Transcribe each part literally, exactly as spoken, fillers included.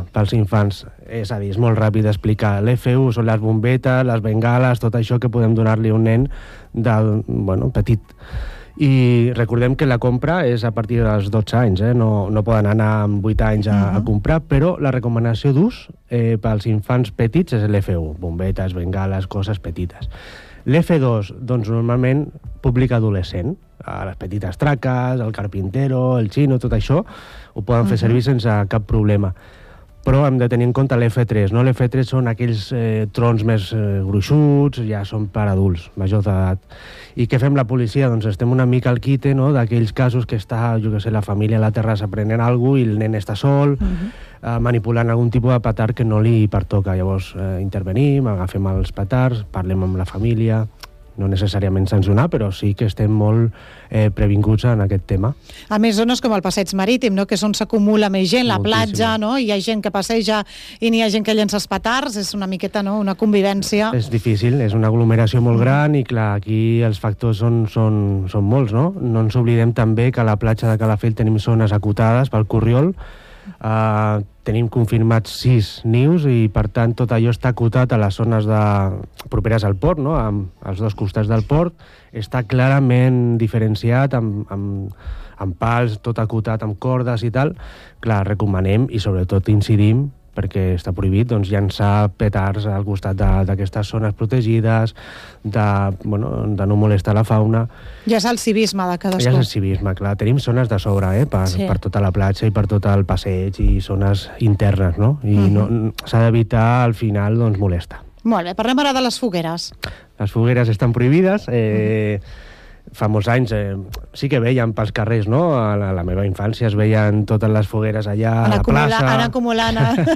pels infants. És a dir, és molt ràpid d'explicar. L'F U són les bombetes, les bengales, tot això que podem donar-li a un nen del, bueno, petit. I recordem que la compra és a partir dels dotze anys, eh? no, no poden anar amb vuit anys a, uh-huh. a comprar, però la recomanació d'ús eh, pels infants petits és l'F U, bombetes, bengales, coses petites. L'F dos, doncs normalment públic adolescent, a les petites traques, el carpintero, el xino, tot això, ho poden fer uh-huh. servir sense cap problema. Però hem de tenir en compte l'F tres, no? L'F tres són aquells eh, trons més eh, gruixuts, ja són per adults, majors d'edat. I què fem la policia? Doncs estem una mica al quite, no?, d'aquells casos que està, jo què sé, la família a la terrassa prenent alguna cosa i el nen està sol, uh-huh. eh, manipulant algun tipus de petard que no li pertoca. Llavors eh, intervenim, agafem els petards, parlem amb la família, no necessàriament sancionar, però sí que estem molt eh, previnguts en aquest tema. A més, zones com el passeig marítim, no?, que és on s'acumula més gent, la Moltíssima. platja, no?, hi ha gent que passeja i n'hi ha gent que llença els petards, és una miqueta, no?, una convivència. És difícil, és una aglomeració molt gran i, clar, aquí els factors són, són, són molts, no? No ens oblidem també que a la platja de Calafell tenim zones acotades pel Corriol, Uh, tenim confirmats sis nius i per tant tot allò està acotat a les zones de... properes al port, no? Amb, als dos costats del port està clarament diferenciat amb, amb, amb pals, tot acotat amb cordes i tal. Clar, recomanem i sobretot incidim, perquè està prohibit, doncs, llançar petards al costat d'aquestes zones protegides, de, bueno, de no molestar la fauna. Ja és el civisme de cadascú. Ja és el civisme, clar. Tenim zones de sobre, eh, per, sí. per tota la platja i per tot el passeig i zones internes, no? I uh-huh. no, s'ha d'evitar, al final, doncs, molestar. Molt bé, parlem ara de les fogueres. Les fogueres estan prohibides, eh... Uh-huh. Fa molts anys eh, sí que veiem pels carrers, no? A la, a la meva infància es veien totes les fogueres allà a la plaça. Anar acumulant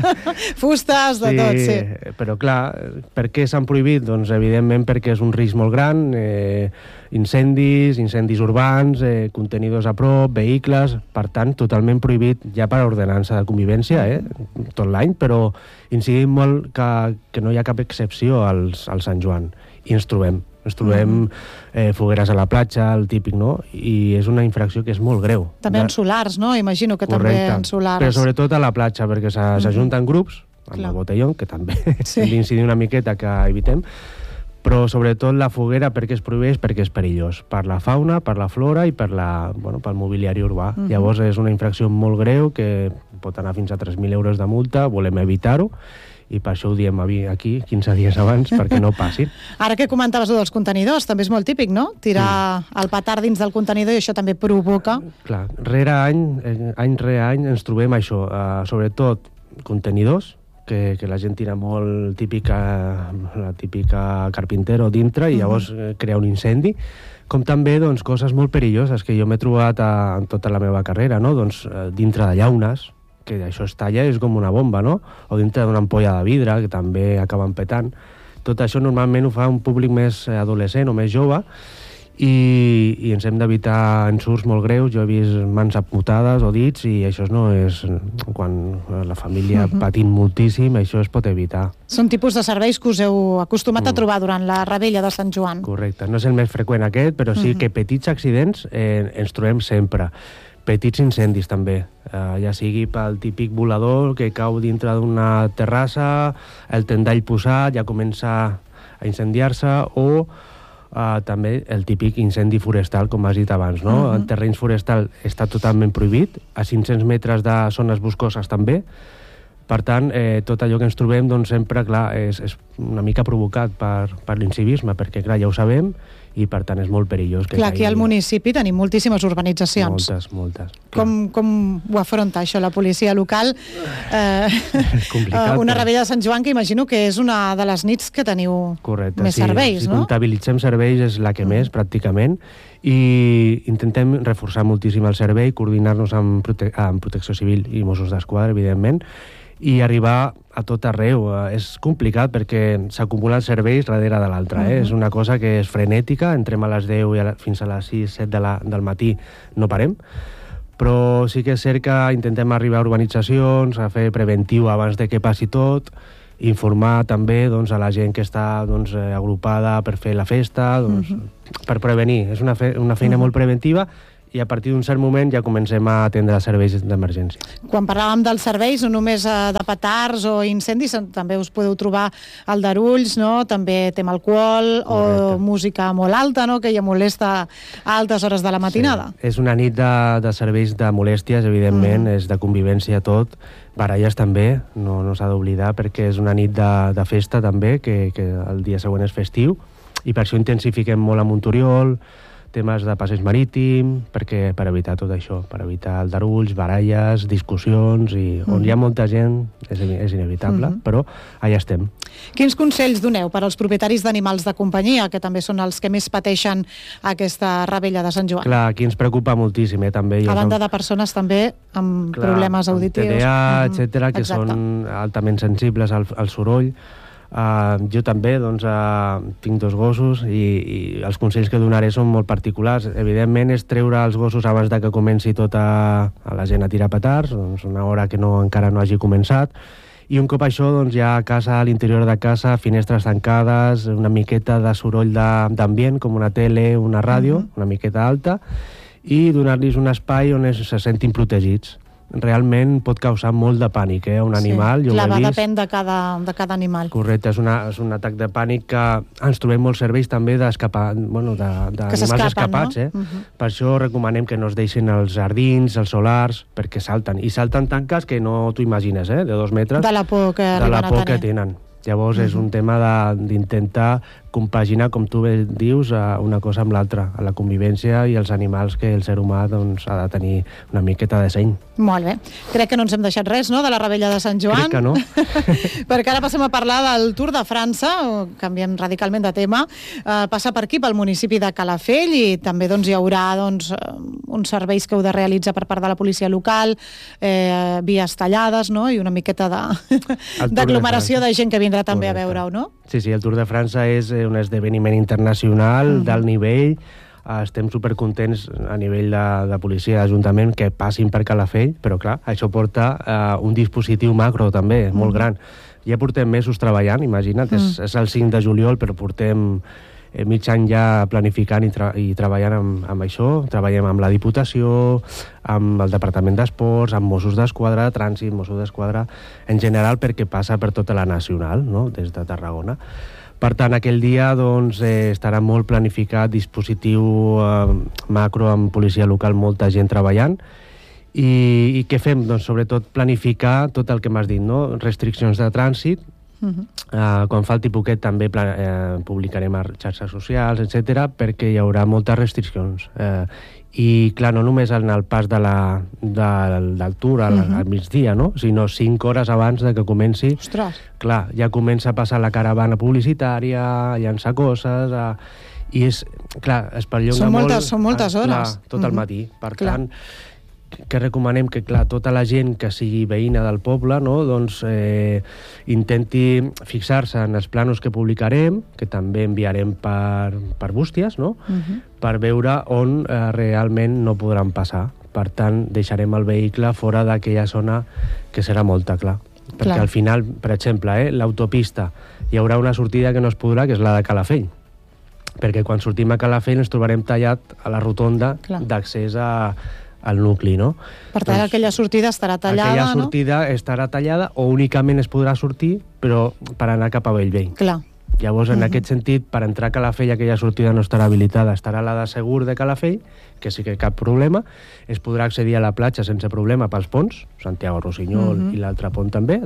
fustes, de sí, tot, sí. Però clar, per què s'han prohibit? Doncs evidentment perquè és un risc molt gran, eh, incendis, incendis urbans, eh, contenidors a prop, vehicles, per tant, totalment prohibit ja per ordenança de convivència, eh, tot l'any, però incidim molt que, que no hi ha cap excepció als, al Sant Joan, i ens trobem. Ens trobem eh, fogueres a la platja, el típic, no? I és una infracció que és molt greu. També en solars, no? Imagino que Correcte. També en solars. Però sobretot a la platja, perquè s'ajunten mm-hmm. grups, amb Clar. El botellón, que també sí. hem d'incidir una miqueta que evitem, però sobretot la foguera perquè es prohibeix, perquè és perillós, per la fauna, per la flora i per la, bueno, pel mobiliari urbà. Mm-hmm. Llavors és una infracció molt greu que pot anar fins a tres mil euros de multa, volem evitar-ho, i per això ho diem aquí quinze dies abans, perquè no passi. Ara que comentaves dels contenidors, també és molt típic, no? Tirar mm. el petard dins del contenidor i això també provoca... Clar, rere any, any rere any ens trobem això, uh, sobretot contenidors, que, que la gent tira molt típica, la típica carpintero dintre i llavors mm-hmm. crea un incendi, com també doncs, coses molt perilloses que jo m'he trobat a, en tota la meva carrera, no? Doncs, uh, dintre de llaunes, que això es talla, és com una bomba, no? O dintre d'una ampolla de vidre, que també acaben petant. Tot això normalment ho fa un públic més adolescent o més jove i, i ens hem d'evitar ensurts molt greus. Jo he vist mans amputades o dits i això no és... Quan la família uh-huh. patint moltíssim, això es pot evitar. Són tipus de serveis que us heu acostumat mm. a trobar durant la revetlla de Sant Joan. Correcte. No és el més freqüent aquest, però sí uh-huh. que petits accidents eh, ens trobem sempre. Petits incendis també, uh, ja sigui pel típic volador que cau dintre d'una terrassa, el tendall posat, ja comença a incendiar-se, o uh, també el típic incendi forestal, com has dit abans, no? Uh-huh. El terreny forestal està totalment prohibit, a cinc-cents metres de zones boscoses també. Per tant, eh, tot allò que ens trobem, doncs sempre, clar, és, és una mica provocat per, per l'incivisme, perquè, clar, ja ho sabem, i per tant és molt perillós. Que Clar, aquí al municipi tenim moltíssimes urbanitzacions. Moltes, moltes. Com, com ho afronta això la policia local? Eh, és complicat. Una però... rebella de Sant Joan que imagino que és una de les nits que teniu Correcte, més sí. serveis, si no? Si comptabilitzem serveis és la que mm. més, pràcticament, i intentem reforçar moltíssim el servei, coordinar-nos amb, prote amb Protecció Civil i Mossos d'Esquadra, evidentment, i arribar a tot arreu. És complicat perquè s'acumulen serveis darrere de l'altre. Eh? Uh-huh. És una cosa que és frenètica, entrem a les deu i a la, fins a les sis, set de la, del matí no parem, però sí que és cert que intentem arribar a urbanitzacions, a fer preventiu abans de que passi tot, informar també doncs, a la gent que està doncs, agrupada per fer la festa, doncs, uh-huh. per prevenir. És una, fe una feina uh-huh. molt preventiva i a partir d'un cert moment ja comencem a atendre els serveis d'emergència. Quan parlàvem dels serveis, no només de petards o incendis, també us podeu trobar aldarulls, no? També tema alcohol. Correcte. O música molt alta, no? Que ja molesta a altes hores de la matinada. Sí. És una nit de, de serveis de molèsties, evidentment, mm. és de convivència tot, baralles també, no, no s'ha d'oblidar, perquè és una nit de, de festa també, que, que el dia següent és festiu, i per això intensifiquem molt a Montoriol, temes de passeig marítim, perquè, per evitar tot això, per evitar aldarulls, baralles, discussions, i on mm. hi ha molta gent és, és inevitable, mm-hmm. però allà estem. Quins consells doneu per als propietaris d'animals de companyia, que també són els que més pateixen aquesta rebella de Sant Joan? Clar, aquí ens preocupa moltíssim, eh, també. A banda de persones també amb Clar, problemes auditius. Amb T D A, mm-hmm. etcètera, que Exacte. Són altament sensibles al, al soroll. Uh, jo també doncs, uh, tinc dos gossos i, i els consells que donaré són molt particulars. Evidentment és treure els gossos abans de que comenci tota a la gent a tirar petards, doncs una hora que no, encara no hagi començat, i un cop això doncs, ja a casa, a l'interior de casa, finestres tancades, una miqueta de soroll d'ambient com una tele, una ràdio, uh-huh. una miqueta alta, i donar-los un espai on es, se sentin protegits. Realment pot causar molt de pànic, eh, un animal. Sí, clar, va, depèn de cada, de cada animal. Correcte, és, una, és un atac de pànic que ens trobem molts serveis també d'escapar, bueno, d'animals escapats, no? eh? Uh-huh. Per això recomanem que no es deixin els jardins, els solars, perquè salten. I salten tanques que no t'ho imagines, eh, de dos metres. De la por que de la por que tenen. Llavors uh-huh. és un tema d'intentar compaginar, com tu bé dius, una cosa amb l'altra, a la convivència i els animals que el ser humà doncs, ha de tenir una miqueta de seny. Molt bé. Crec que no ens hem deixat res, no?, de la rebella de Sant Joan. Crec que no. Perquè ara passem a parlar del Tour de França, canviem radicalment de tema. Uh, passa per aquí, pel municipi de Calafell, i també doncs, hi haurà doncs, uns serveis que heu de realitzar per part de la policia local, eh, vies tallades, no?, i una miqueta d'aglomeració de, de gent que vindrà també Correcte. A veure-ho, no? Sí, sí, el Tour de França és un esdeveniment internacional mm. d'alt nivell. Estem supercontents a nivell de, de policia d'Ajuntament que passin per Calafell, però clar, això porta uh, un dispositiu macro també, mm. molt gran. Ja portem mesos treballant, imagina't, mm. és, és el cinc de juliol, però portem eh, mig any ja planificant i, tra i treballant amb, amb això. Treballem amb la Diputació, amb el Departament d'Esports, amb Mossos d'Esquadra, Trànsit, Mossos d'Esquadra, en general perquè passa per tota la nacional, no?, des de Tarragona. Per tant, aquell dia doncs, eh, estarà molt planificat, dispositiu eh, macro amb policia local, molta gent treballant. I, i què fem? Doncs sobretot planificar tot el que m'has dit, no? Restriccions de trànsit. Uh-huh. eh, quan falti poquet també plan eh, publicarem a xarxes socials, etcètera, perquè hi haurà moltes restriccions. Eh, I, clar, no només en el pas de la, de, del tour al, uh-huh. al migdia, no?, sinó cinc hores abans de que comenci. Ostres! Clar, ja comença a passar la caravana publicitària, a llançar coses, a... i és, clar, es perllonga són moltes, molt... Són moltes hores. Clar, tot uh-huh. el matí. Per clar. tant, que recomanem que, clar, tota la gent que sigui veïna del poble, no?, doncs eh, intenti fixar-se en els plànols que publicarem, que també enviarem per, per bústies, no?, uh-huh. per veure on eh, realment no podran passar. Per tant, deixarem el vehicle fora d'aquella zona que serà molta, clar. Perquè clar. Al final, per exemple, eh, l'autopista, hi haurà una sortida que no es podrà, que és la de Calafell. Perquè quan sortim a Calafell ens trobarem tallat a la rotonda d'accés a al nucli, no? Per tant, doncs, aquella sortida estarà tallada, aquella no? Aquella sortida estarà tallada o únicament es podrà sortir, però per anar cap a Bellvei. Clar. Llavors, en uh-huh. aquest sentit, per entrar a Calafell, aquella sortida no estarà habilitada, estarà la de Segur de Calafell, que sí que cap problema, es podrà accedir a la platja sense problema pels ponts, Santiago Rossinyol uh-huh. i l'altre pont també,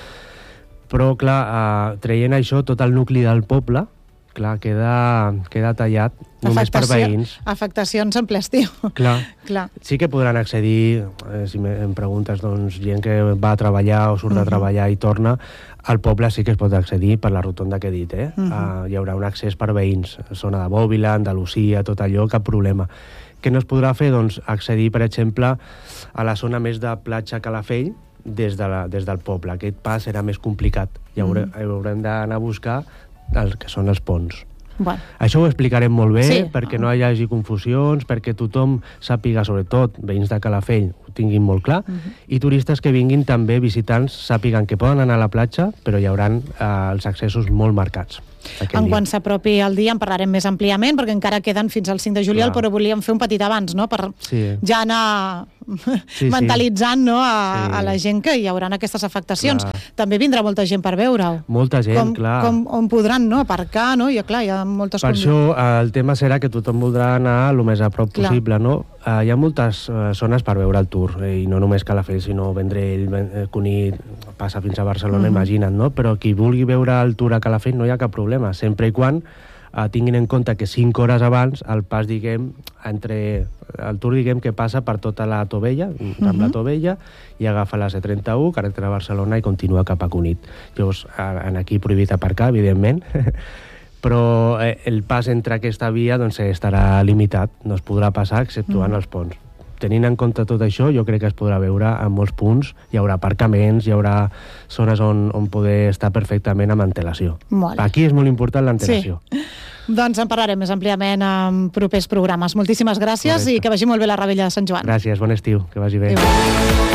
però, clar, eh, traient això, tot el nucli del poble, clar, queda, queda tallat només per veïns. Afectacions en ple estiu. Clar. Clar. Sí que podran accedir, eh, si em preguntes, doncs, gent que va a treballar o surt uh-huh. de treballar i torna, al poble sí que es pot accedir per la rotonda que he dit, eh? Uh-huh. uh, hi haurà un accés per veïns, zona de Bòbila, Andalusia, tot allò, cap problema. Què no es podrà fer? Doncs accedir, per exemple, a la zona més de platja Calafell, des, de la, des del poble. Aquest pas serà més complicat. I haurem, uh-huh. haurem d'anar a buscar el que són els ponts. Bueno. Això ho explicarem molt bé, sí. perquè no hi hagi confusions, perquè tothom sàpiga, sobretot veïns de Calafell, ho tinguin molt clar, uh-huh. i turistes que vinguin també, visitants, sàpiguen que poden anar a la platja, però hi haurà eh, els accessos molt marcats. En quan s'apropi el dia en parlarem més àmpliament, perquè encara queden fins al cinc de juliol, Clar. però volíem fer un petit abans, no?, per Sí. ja anar Sí, mentalitzant, no?, a, Sí. a la gent que hi haurà aquestes afectacions. Clar. També vindrà molta gent per veure-ho. Molta gent, com, clar. Com, on podran, no?, aparcar, no?, i clar, hi ha moltes... Per condi- això el tema serà que tothom voldrà anar el més a prop Clar. possible, no? Uh, hi ha moltes uh, zones per veure el Tour, eh, i no només Calafell, sinó Vendrell, Ben- eh, Cunit, passa fins a Barcelona, Mhm. imagina't, no? Però qui vulgui veure el Tour a Calafell no hi ha cap problema, sempre i quan uh, tinguin en compte que cinc hores abans el pas, diguem, entre el Tour, diguem, que passa per tota la Tovella, amb la Tovella, i agafa la C trenta-u, carretera a Barcelona, i continua cap a Cunit. Llavors, a- en aquí prohibit aparcar, evidentment, però eh, el pas entre aquesta via doncs, estarà limitat, no es podrà passar exceptuant mm. els ponts. Tenint en compte tot això, jo crec que es podrà veure en molts punts, hi haurà aparcaments, hi haurà zones on, on poder estar perfectament amb antelació. Molt bé. Aquí és molt important l'antelació. Sí. Doncs en parlarem més àmpliament en propers programes. Moltíssimes gràcies. Correcte. I que vagi molt bé la Rebella de Sant Joan. Gràcies, bon estiu, que vagi bé. Adéu.